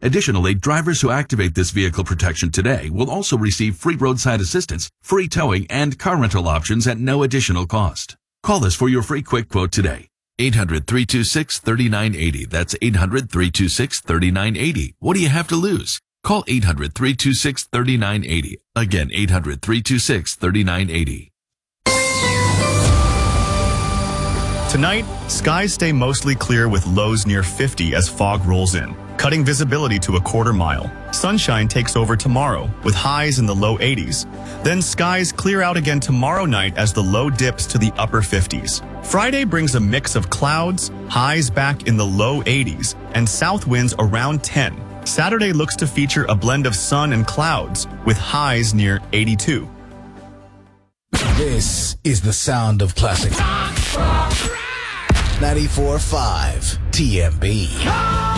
Additionally, drivers who activate this vehicle protection today will also receive free roadside assistance, free towing, and car rental options at no additional cost. Call us for your free quick quote today. 800-326-3980. That's 800-326-3980. What do you have to lose? Call 800-326-3980. Again, 800-326-3980. Tonight, skies stay mostly clear with lows near 50 as fog rolls in, cutting visibility to a quarter mile. Sunshine takes over tomorrow with highs in the low 80s. Then skies clear out again tomorrow night as the low dips to the upper 50s. Friday brings a mix of clouds, highs back in the low 80s, and south winds around 10. Saturday looks to feature a blend of sun and clouds with highs near 82. This is the sound of classic 94.5 TMB.